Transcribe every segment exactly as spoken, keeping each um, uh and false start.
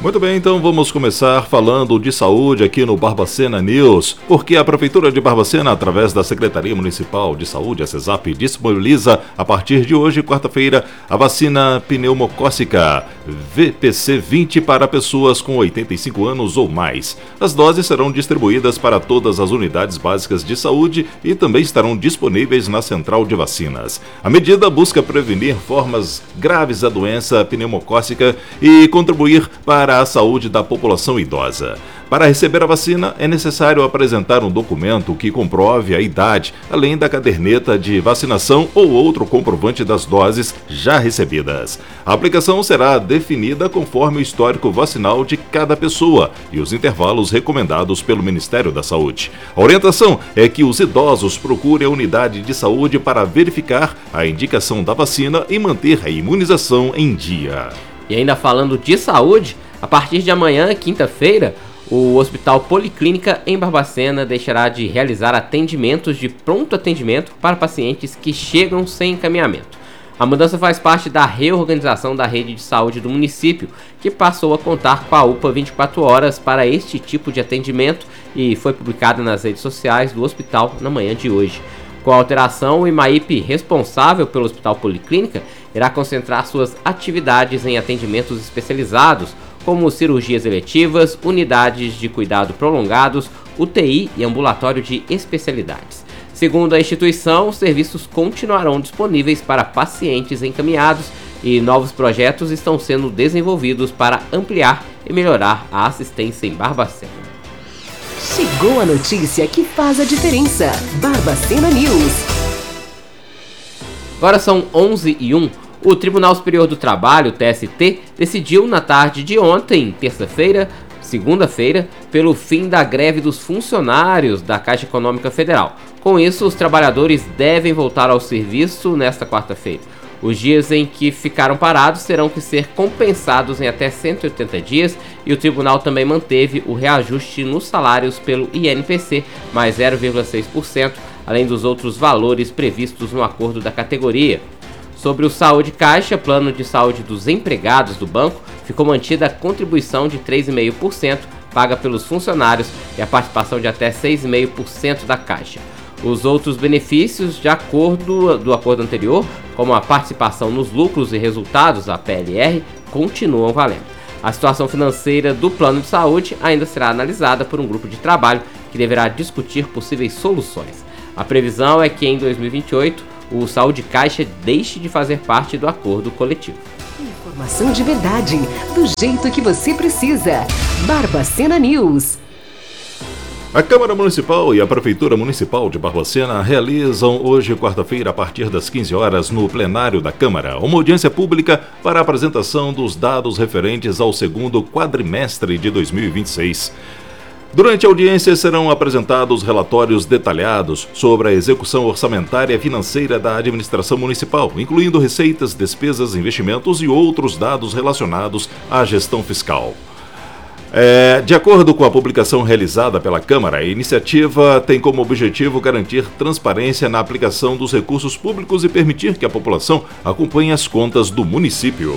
Muito bem, então vamos começar falando de saúde aqui no Barbacena News, porque a Prefeitura de Barbacena, através da Secretaria Municipal de Saúde, a CESAP, disponibiliza a partir de hoje, quarta-feira, a vacina pneumocócica V P C vinte para pessoas com oitenta e cinco anos ou mais. As doses serão distribuídas para todas as unidades básicas de saúde e também estarão disponíveis na central de vacinas. A medida busca prevenir formas graves da doença pneumocócica e contribuir para a saúde da população idosa. Para receber a vacina, é necessário apresentar um documento que comprove a idade, além da caderneta de vacinação ou outro comprovante das doses já recebidas. A aplicação será definida conforme o histórico vacinal de cada pessoa e os intervalos recomendados pelo Ministério da Saúde. A orientação é que os idosos procurem a unidade de saúde para verificar a indicação da vacina e manter a imunização em dia. E ainda falando de saúde, a partir de amanhã, quinta-feira, o Hospital Policlínica em Barbacena deixará de realizar atendimentos de pronto atendimento para pacientes que chegam sem encaminhamento. A mudança faz parte da reorganização da rede de saúde do município, que passou a contar com a U P A vinte e quatro horas para este tipo de atendimento e foi publicada nas redes sociais do hospital na manhã de hoje. Com a alteração, o IMAIP, responsável pelo Hospital Policlínica, irá concentrar suas atividades em atendimentos especializados, como cirurgias eletivas, unidades de cuidado prolongados, U T I e ambulatório de especialidades. Segundo a instituição, os serviços continuarão disponíveis para pacientes encaminhados e novos projetos estão sendo desenvolvidos para ampliar e melhorar a assistência em Barbacena. Chegou a notícia que faz a diferença. Barbacena News. Agora são onze e um. O Tribunal Superior do Trabalho, T S T, decidiu na tarde de ontem, terça-feira, segunda-feira, pelo fim da greve dos funcionários da Caixa Econômica Federal. Com isso, os trabalhadores devem voltar ao serviço nesta quarta-feira. Os dias em que ficaram parados terão que ser compensados em até cento e oitenta dias e o tribunal também manteve o reajuste nos salários pelo I N P C, mais zero vírgula seis por cento, além dos outros valores previstos no acordo da categoria. Sobre o Saúde Caixa, plano de saúde dos empregados do banco, ficou mantida a contribuição de três vírgula cinco por cento paga pelos funcionários e a participação de até seis vírgula cinco por cento da Caixa. Os outros benefícios de acordo do acordo anterior, como a participação nos lucros e resultados, a P L R, continuam valendo. A situação financeira do plano de saúde ainda será analisada por um grupo de trabalho que deverá discutir possíveis soluções. A previsão é que em dois mil e vinte e oito o Saúde Caixa deixe de fazer parte do acordo coletivo. Informação de verdade, do jeito que você precisa. Barbacena News. A Câmara Municipal e a Prefeitura Municipal de Barbacena realizam hoje, quarta-feira, a partir das quinze horas, no plenário da Câmara, uma audiência pública para a apresentação dos dados referentes ao segundo quadrimestre de dois mil e vinte e seis. Durante a audiência serão apresentados relatórios detalhados sobre a execução orçamentária e financeira da administração municipal, incluindo receitas, despesas, investimentos e outros dados relacionados à gestão fiscal. É, de acordo com a publicação realizada pela Câmara, a iniciativa tem como objetivo garantir transparência na aplicação dos recursos públicos e permitir que a população acompanhe as contas do município.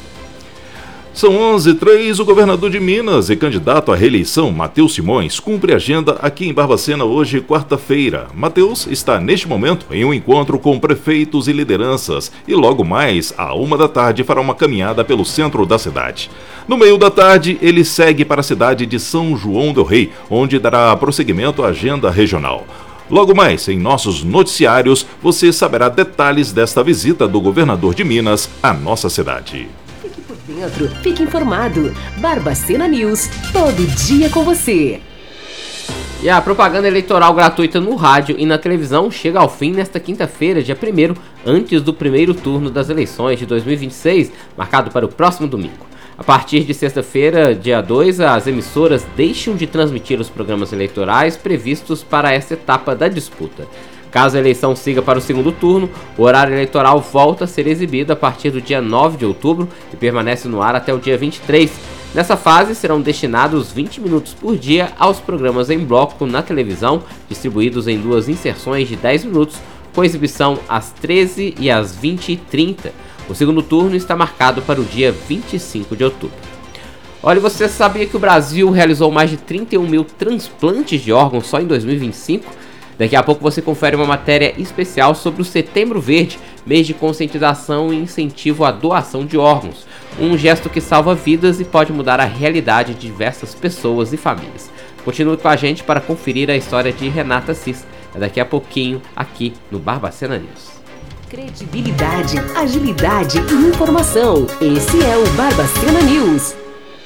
São onze e três, o governador de Minas e candidato à reeleição, Matheus Simões, cumpre agenda aqui em Barbacena hoje, quarta-feira. Matheus está neste momento em um encontro com prefeitos e lideranças e logo mais, à uma da tarde, fará uma caminhada pelo centro da cidade. No meio da tarde, ele segue para a cidade de São João del Rei, onde dará prosseguimento à agenda regional. Logo mais, em nossos noticiários, você saberá detalhes desta visita do governador de Minas à nossa cidade. Dentro, fique informado. Barbacena News, todo dia com você. E a propaganda eleitoral gratuita no rádio e na televisão chega ao fim nesta quinta-feira, dia primeiro, antes do primeiro turno das eleições de dois mil e vinte e seis, marcado para o próximo domingo. A partir de sexta-feira, dia dois, as emissoras deixam de transmitir os programas eleitorais previstos para esta etapa da disputa. Caso a eleição siga para o segundo turno, o horário eleitoral volta a ser exibido a partir do dia nove de outubro e permanece no ar até o dia vinte e três. Nessa fase, serão destinados vinte minutos por dia aos programas em bloco na televisão, distribuídos em duas inserções de dez minutos, com exibição às treze e às vinte e trinta. O segundo turno está marcado para o dia vinte e cinco de outubro. Olha, você sabia que o Brasil realizou mais de trinta e um mil transplantes de órgãos só em dois mil e vinte e cinco? Daqui a pouco você confere uma matéria especial sobre o Setembro Verde, mês de conscientização e incentivo à doação de órgãos. Um gesto que salva vidas e pode mudar a realidade de diversas pessoas e famílias. Continue com a gente para conferir a história de Renata Assis. É daqui a pouquinho, aqui no Barbacena News. Credibilidade, agilidade e informação. Esse é o Barbacena News.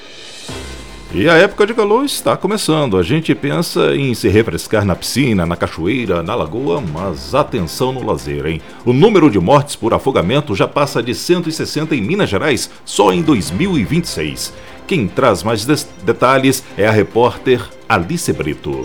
E a época de calor está começando. A gente pensa em se refrescar na piscina, na cachoeira, na lagoa, mas atenção no lazer, hein? O número de mortes por afogamento já passa de cento e sessenta em Minas Gerais só em dois mil e vinte e seis. Quem traz mais detalhes é a repórter Alice Brito.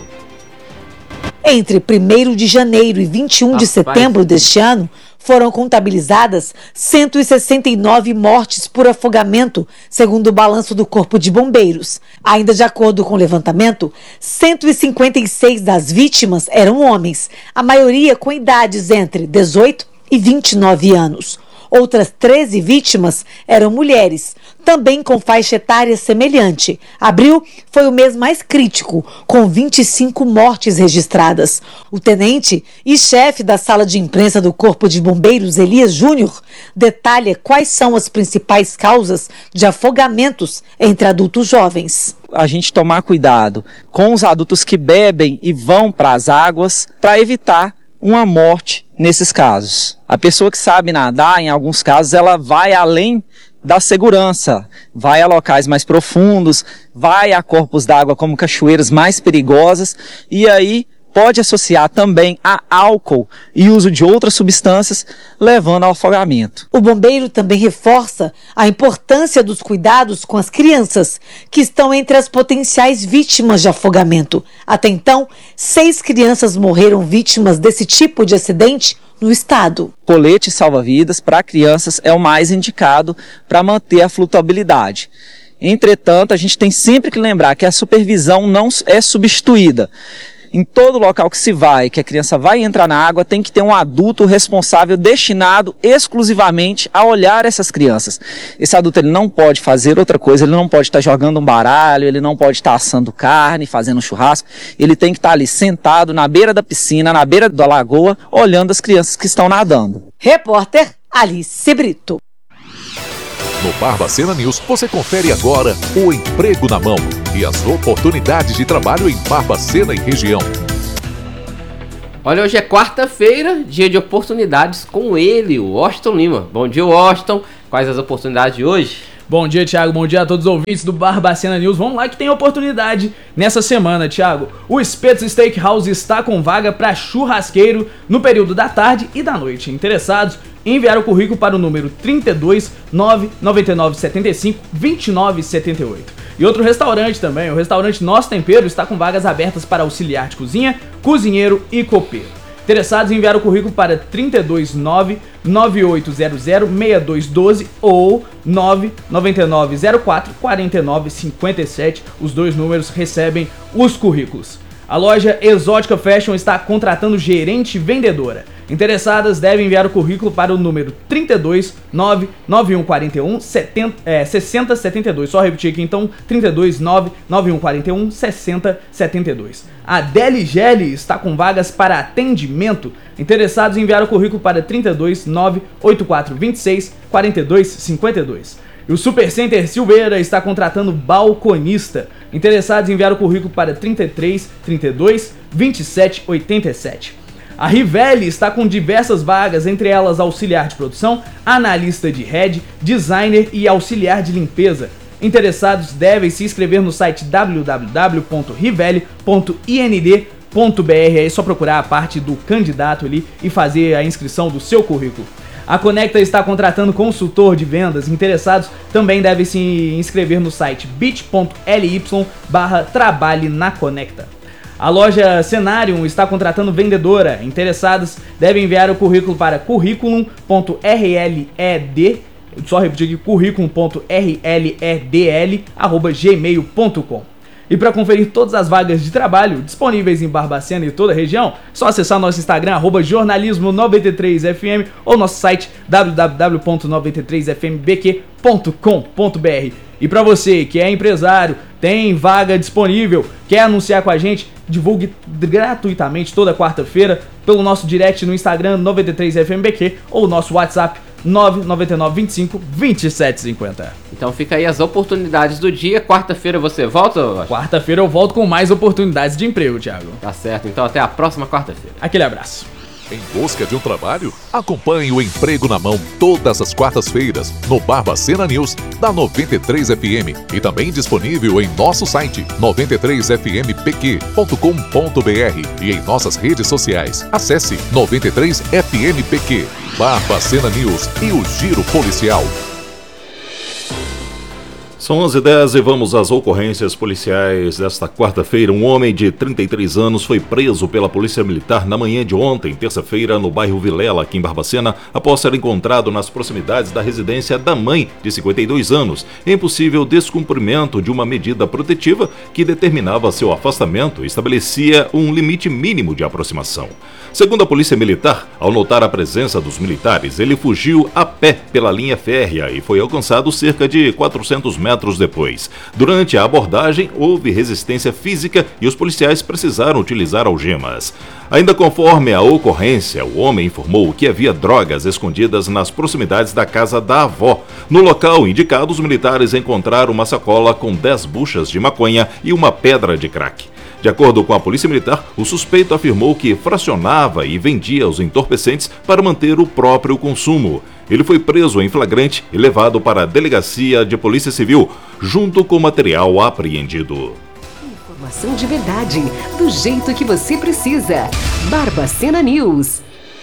Entre primeiro de janeiro e vinte e um de setembro deste ano, foram contabilizadas cento e sessenta e nove mortes por afogamento, segundo o balanço do Corpo de Bombeiros. Ainda de acordo com o levantamento, cento e cinquenta e seis das vítimas eram homens, a maioria com idades entre dezoito e vinte e nove anos. Outras treze vítimas eram mulheres, também com faixa etária semelhante. Abril foi o mês mais crítico, com vinte e cinco mortes registradas. O tenente e chefe da sala de imprensa do Corpo de Bombeiros, Elias Júnior, detalha quais são as principais causas de afogamentos entre adultos jovens. A gente tomar cuidado com os adultos que bebem e vão para as águas para evitar uma morte nesses casos. A pessoa que sabe nadar, em alguns casos, ela vai além da segurança, vai a locais mais profundos, vai a corpos d'água como cachoeiras mais perigosas e aí pode associar também a álcool e uso de outras substâncias, levando ao afogamento. O bombeiro também reforça a importância dos cuidados com as crianças, que estão entre as potenciais vítimas de afogamento. Até então, seis crianças morreram vítimas desse tipo de acidente no estado. Colete salva-vidas para crianças é o mais indicado para manter a flutuabilidade. Entretanto, a gente tem sempre que lembrar que a supervisão não é substituída. Em todo local que se vai, que a criança vai entrar na água, tem que ter um adulto responsável destinado exclusivamente a olhar essas crianças. Esse adulto ele não pode fazer outra coisa, ele não pode estar jogando um baralho, ele não pode estar assando carne, fazendo churrasco, ele tem que estar ali sentado na beira da piscina, na beira da lagoa, olhando as crianças que estão nadando. Repórter Alice Brito. No Barbacena News, você confere agora o Emprego na Mão e as oportunidades de trabalho em Barbacena e região. Olha, hoje é quarta-feira, dia de oportunidades com ele, o Washington Lima. Bom dia, Washington. Quais as oportunidades de hoje? Bom dia, Thiago. Bom dia a todos os ouvintes do Barbacena News. Vamos lá que tem oportunidade nessa semana, Thiago. O Espetos Steakhouse está com vaga para churrasqueiro no período da tarde e da noite. Interessados, enviar o currículo para o número trinta e dois, nove nove nove sete cinco, vinte e nove setenta e oito. E outro restaurante também, o restaurante Nosso Tempero, está com vagas abertas para auxiliar de cozinha, cozinheiro e copeiro. Interessados, enviar o currículo para trinta e dois, nove nove oito zero zero, seis dois um dois ou nove nove nove zero quatro, quatro nove cinco sete. Os dois números recebem os currículos. A loja Exótica Fashion está contratando gerente e vendedora. Interessadas devem enviar o currículo para o número trinta e dois, nove nove um quatro um, setenta, é, sessenta setenta e dois. Só repetir aqui então, trinta e dois, nove nove um quatro um, sessenta setenta e dois. A Deli Gelli está com vagas para atendimento. Interessados enviar o currículo para trinta e dois, nove oito quatro dois seis, quatro dois cinco dois. E o Supercenter Silveira está contratando balconista. Interessados enviar o currículo para trinta e três, trinta e dois, vinte e sete oitenta e sete. A Rivelli está com diversas vagas, entre elas auxiliar de produção, analista de rede, designer e auxiliar de limpeza. Interessados devem se inscrever no site w w w ponto rivelli ponto i n d ponto b r. É só procurar a parte do candidato ali e fazer a inscrição do seu currículo. A Conecta está contratando consultor de vendas. Interessados também devem se inscrever no site bit ponto l y barra trabalhe na Conecta. A loja Cenarium está contratando vendedora. Interessados devem enviar o currículo para curriculum ponto r l e d, só repetir aqui, curriculum ponto r l e d l arroba gmail ponto com. E para conferir todas as vagas de trabalho disponíveis em Barbacena e toda a região, é só acessar nosso Instagram, arroba jornalismo noventa e três F M, ou nosso site w w w ponto noventa e três f m b q ponto com ponto b r. E para você que é empresário, tem vaga disponível, quer anunciar com a gente, divulgue gratuitamente toda quarta-feira pelo nosso direct no Instagram noventa e três F M B Q ou nosso WhatsApp nove nove nove vinte e cinco vinte e sete cinquenta. Então fica aí as oportunidades do dia. Quarta-feira você volta? Quarta-feira eu volto com mais oportunidades de emprego, Thiago. Tá certo, então até a próxima quarta-feira. Aquele abraço. Em busca de um trabalho? Acompanhe o Emprego na Mão todas as quartas-feiras no Barbacena News da noventa e três F M e também disponível em nosso site noventa e três f m p q ponto com ponto b r e em nossas redes sociais. Acesse noventa e três F M P Q, Barbacena News e o Giro Policial. São onze e dez e vamos às ocorrências policiais desta quarta-feira. Um homem de trinta e três anos foi preso pela Polícia Militar na manhã de ontem, terça-feira, no bairro Vilela, aqui em Barbacena, após ser encontrado nas proximidades da residência da mãe, de cinquenta e dois anos, em possível descumprimento de uma medida protetiva que determinava seu afastamento e estabelecia um limite mínimo de aproximação. Segundo a Polícia Militar, ao notar a presença dos militares, ele fugiu a pé pela linha férrea e foi alcançado cerca de quatrocentos metros depois. Durante a abordagem, houve resistência física e os policiais precisaram utilizar algemas. Ainda conforme a ocorrência, o homem informou que havia drogas escondidas nas proximidades da casa da avó. No local indicado, os militares encontraram uma sacola com dez buchas de maconha e uma pedra de crack. De acordo com a Polícia Militar, o suspeito afirmou que fracionava e vendia os entorpecentes para manter o próprio consumo. Ele foi preso em flagrante e levado para a Delegacia de Polícia Civil, junto com material apreendido. Informação de verdade, do jeito que você precisa. Barbacena News.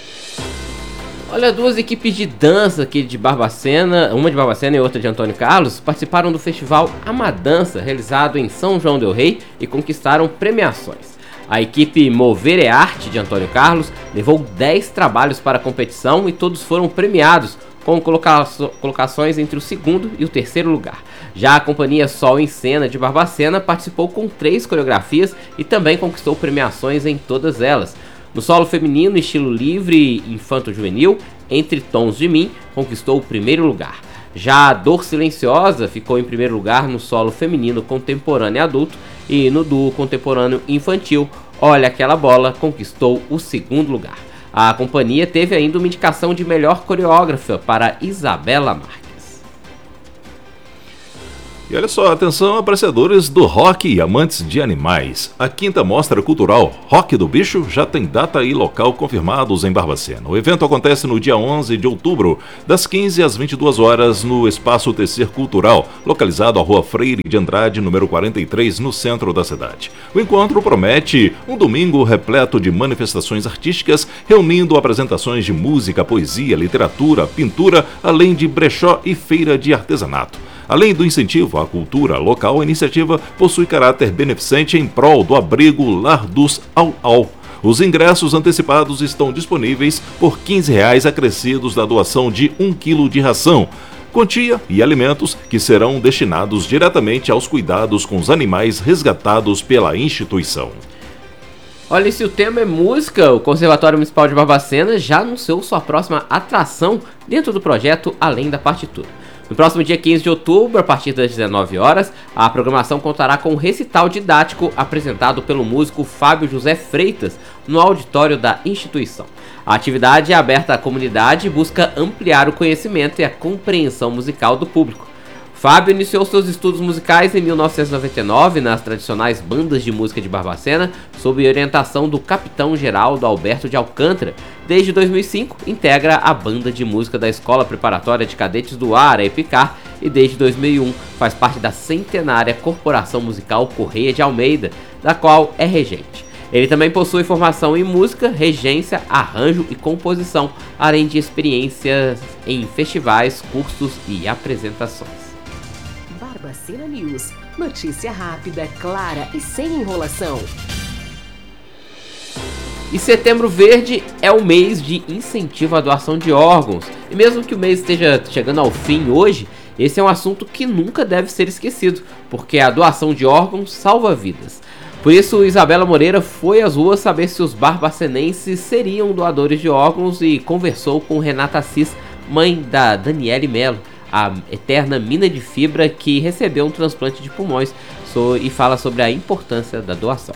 Olha, duas equipes de dança aqui de Barbacena, uma de Barbacena e outra de Antônio Carlos, participaram do festival Amadança, realizado em São João del Rei, e conquistaram premiações. A equipe Mover é Arte de Antônio Carlos levou dez trabalhos para a competição e todos foram premiados, com colocações entre o segundo e o terceiro lugar. Já a companhia Sol em Cena de Barbacena participou com três coreografias e também conquistou premiações em todas elas. No solo feminino, estilo livre infanto-juvenil, Entre Tons de Mim, conquistou o primeiro lugar. Já a Dor Silenciosa ficou em primeiro lugar no solo feminino contemporâneo e adulto, e no duo contemporâneo infantil, Olha Aquela Bola, conquistou o segundo lugar. A companhia teve ainda uma indicação de melhor coreógrafa para Isabela Marques. E olha só, atenção apreciadores do rock e amantes de animais. A quinta Mostra Cultural Rock do Bicho já tem data e local confirmados em Barbacena. O evento acontece no dia onze de outubro, das quinze às vinte e duas horas, no Espaço Tecer Cultural, localizado à Rua Freire de Andrade, número quarenta e três, no centro da cidade. O encontro promete um domingo repleto de manifestações artísticas, reunindo apresentações de música, poesia, literatura, pintura, além de brechó e feira de artesanato. Além do incentivo à cultura local, a iniciativa possui caráter beneficente em prol do abrigo Lar dos Au-Au. Os ingressos antecipados estão disponíveis por quinze reais, acrescidos da doação de um quilo de ração, quantia e alimentos que serão destinados diretamente aos cuidados com os animais resgatados pela instituição. Olha, e se o tema é música, o Conservatório Municipal de Barbacena já anunciou sua próxima atração dentro do projeto Além da Partitura. No próximo dia quinze de outubro, a partir das dezenove horas, a programação contará com um recital didático apresentado pelo músico Fábio José Freitas no auditório da instituição. A atividade é aberta à comunidade e busca ampliar o conhecimento e a compreensão musical do público. Fábio iniciou seus estudos musicais em mil novecentos e noventa e nove nas tradicionais bandas de música de Barbacena, sob orientação do capitão Geraldo Alberto de Alcântara. Desde dois mil e cinco, integra a banda de música da Escola Preparatória de Cadetes do Ar, a EPICAR, e desde dois mil e um faz parte da centenária Corporação Musical Correia de Almeida, da qual é regente. Ele também possui formação em música, regência, arranjo e composição, além de experiências em festivais, cursos e apresentações. Barbacena News. Notícia rápida, clara e sem enrolação. E Setembro Verde é o mês de incentivo à doação de órgãos. E mesmo que o mês esteja chegando ao fim hoje, Esse é um assunto que nunca deve ser esquecido, porque a doação de órgãos salva vidas. Por isso, Isabela Moreira foi às ruas saber se os barbacenenses seriam doadores de órgãos e conversou com Renata Assis, mãe da Daniele Melo, a eterna mina de fibra que recebeu um transplante de pulmões, e fala sobre a importância da doação.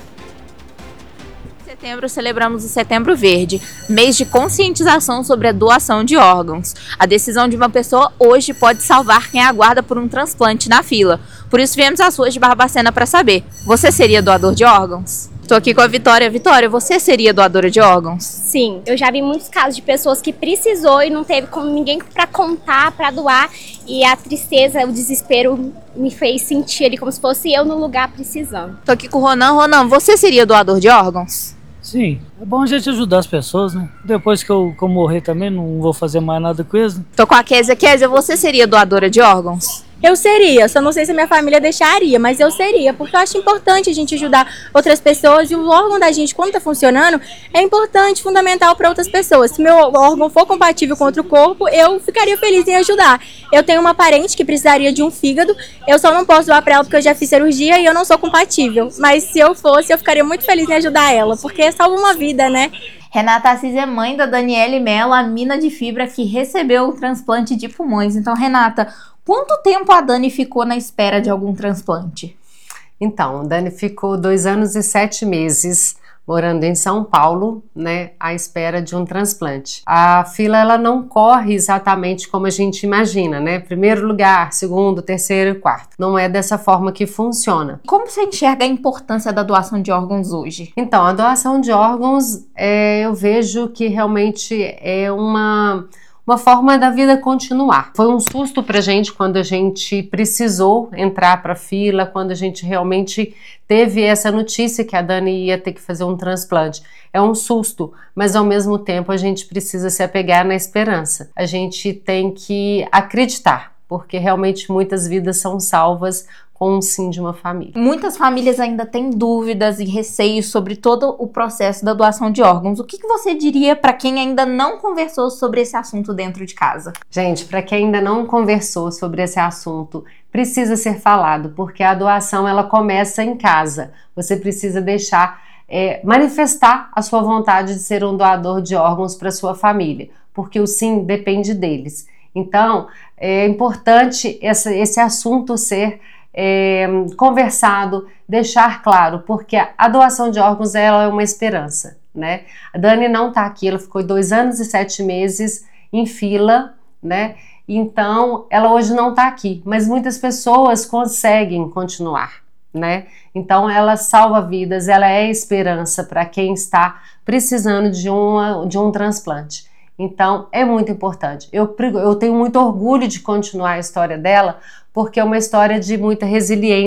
Em setembro celebramos o Setembro Verde, mês de conscientização sobre a doação de órgãos. A decisão de uma pessoa hoje pode salvar quem aguarda por um transplante na fila. Por isso viemos às ruas de Barbacena para saber, você seria doador de órgãos? Estou aqui com a Vitória. Vitória, você seria doadora de órgãos? Sim, eu já vi muitos casos de pessoas que precisou e não teve como ninguém para contar, para doar, e a tristeza, o desespero me fez sentir ali como se fosse eu no lugar precisando. Estou aqui com o Ronan. Ronan, você seria doador de órgãos? Sim, é bom a gente ajudar as pessoas, né? Depois que eu, que eu morrer também, não vou fazer mais nada com isso. Tô com a Kézia. Kézia, você seria doadora de órgãos? Eu seria, só não sei se a minha família deixaria, mas eu seria, porque eu acho importante a gente ajudar outras pessoas e o órgão da gente, quando tá funcionando, é importante, fundamental para outras pessoas. Se meu órgão for compatível com outro corpo, eu ficaria feliz em ajudar. Eu tenho uma parente que precisaria de um fígado, eu só não posso doar para ela porque eu já fiz cirurgia e eu não sou compatível, mas se eu fosse, eu ficaria muito feliz em ajudar ela, porque salva uma vida, né? Renata Assis é mãe da Daniele Mello, a mina de fibra que recebeu o transplante de pulmões. Então, Renata, quanto tempo a Dani ficou na espera de algum transplante? Então, a Dani ficou dois anos e sete meses morando em São Paulo, né, à espera de um transplante. A fila, ela não corre exatamente como a gente imagina, né? Primeiro lugar, segundo, terceiro e quarto. Não é dessa forma que funciona. Como você enxerga a importância da doação de órgãos hoje? Então, a doação de órgãos, é, eu vejo que realmente é uma... uma forma da vida continuar. Foi um susto pra gente quando a gente precisou entrar pra fila, quando a gente realmente teve essa notícia que a Dani ia ter que fazer um transplante. É um susto, mas ao mesmo tempo a gente precisa se apegar na esperança. A gente tem que acreditar, porque realmente muitas vidas são salvas com um sim de uma família. Muitas famílias ainda têm dúvidas e receios sobre todo o processo da doação de órgãos. O que, que você diria para quem ainda não conversou sobre esse assunto dentro de casa? Gente, para quem ainda não conversou sobre esse assunto, precisa ser falado, porque a doação ela começa em casa. Você precisa deixar, é, manifestar a sua vontade de ser um doador de órgãos para sua família, porque o sim depende deles. Então, é importante essa, esse assunto ser É, conversado, deixar claro, porque a doação de órgãos ela é uma esperança, né? A Dani não tá aqui, ela ficou dois anos e sete meses em fila, né? Então, ela hoje não tá aqui, mas muitas pessoas conseguem continuar, né? Então, ela salva vidas, ela é esperança para quem está precisando de, uma, de um transplante. Então, é muito importante. Eu, eu tenho muito orgulho de continuar a história dela, porque é uma história de muita resiliência.